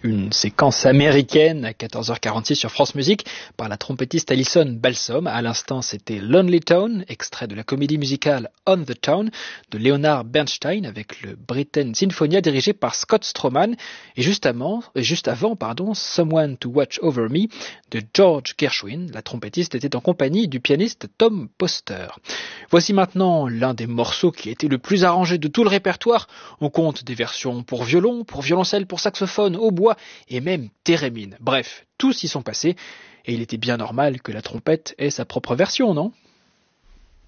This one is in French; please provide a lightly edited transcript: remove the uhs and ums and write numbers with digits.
Une séquence américaine à 14h46 sur France Musique par la trompettiste Alison Balsom. À l'instant, c'était Lonely Town, extrait de la comédie musicale On the Town de Leonard Bernstein avec le Britten Sinfonia dirigé par Scott Stroman. Et juste avant, Someone to Watch Over Me de George Gershwin. La trompettiste était en compagnie du pianiste Tom Poster. Voici maintenant l'un des morceaux qui a été le plus arrangé de tout le répertoire. On compte des versions pour violon, pour violoncelle, pour saxophone, hautbois et même thérémine. Bref, tous y sont passés et il était bien normal que la trompette ait sa propre version, non ?